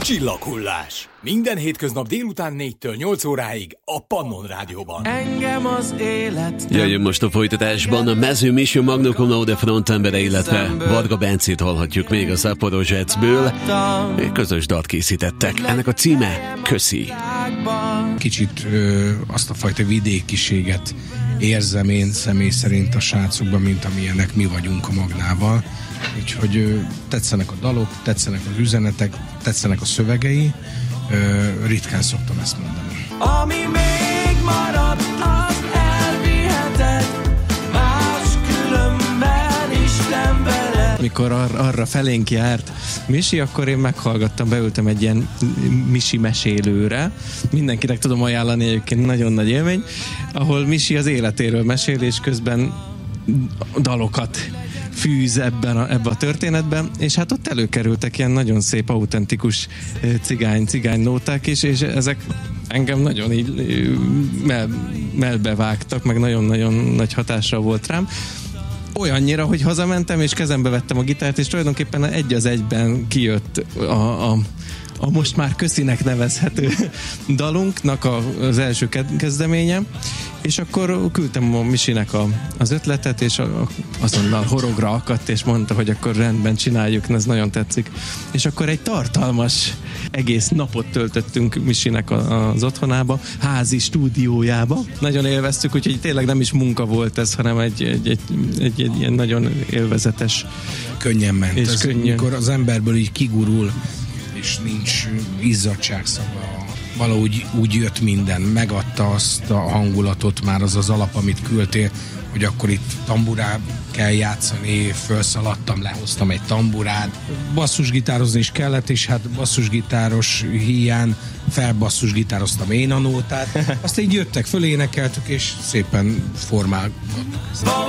Csillaghullás. Minden hétköznap délután 4-től 8 óráig a Pannon Rádióban. Engem az élet... Jöjjön most a folytatásban a Mező Misi Magno Cum Laude frontembere, illetve Varga Bencét hallhatjuk még a Zaporozsecből. Közös dalt készítettek. Ennek a címe Köszi. Kicsit azt a fajta vidékiséget érzem én személy szerint a srácokban, mint amilyenek mi vagyunk a Magnával. Úgyhogy tetszenek a dalok, tetszenek az üzenetek, tetszenek a szövegei. Ritkán szoktam ezt mondani. Ami még marad, az elviheted, máskülönben Isten veled. Mikor arra felénk járt Misi, akkor én meghallgattam, beültem egy ilyen Misi mesélőre. Mindenkinek tudom ajánlani, egyébként nagyon nagy élmény, ahol Misi az életéről mesél, és közben dalokat fűz ebbe a történetben, és hát ott előkerültek ilyen nagyon szép, autentikus cigány nóták is, és ezek engem nagyon így melbevágtak, meg nagyon-nagyon nagy hatással volt rám. Olyannyira, hogy hazamentem, és kezembe vettem a gitárt, és tulajdonképpen egy az egyben kijött a most már Köszinek nevezhető dalunknak az első kezdeménye, és akkor küldtem a Misinek az ötletet, és azonnal horogra akadt, és mondta, hogy akkor rendben csináljuk, ez nagyon tetszik. És akkor egy tartalmas egész napot töltöttünk Misinek az otthonába, házi stúdiójába. Nagyon élveztük, úgyhogy tényleg nem is munka volt ez, hanem egy ilyen nagyon élvezetes. Könnyen ment. És ez, amikor az emberből így kigurul, és nincs izzadságszaga, valahogy úgy jött minden, megadta azt a hangulatot már az alap, amit küldtél, hogy akkor itt tamburát kell játszani, felszaladtam, lehoztam egy tamburát. Basszusgitározni is kellett, és hát basszusgitáros hiány felbasszusgitároztam én a nótát. Azt így jöttek föl, énekeltük, és szépen formálgattuk.